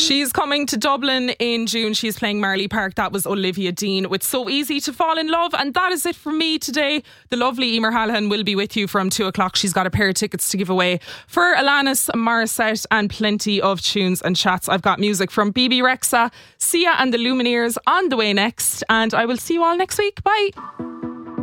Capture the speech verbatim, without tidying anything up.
She's coming to Dublin in June. She's playing Marley Park. That was Olivia Dean with So Easy to Fall in Love. And that is it from me today. The lovely Emer Hallahan will be with you from two o'clock. She's got a pair of tickets to give away for Alanis Morissette and plenty of tunes and chats. I've got music from B B Rexa, Sia and the Lumineers on the way next. And I will see you all next week. Bye.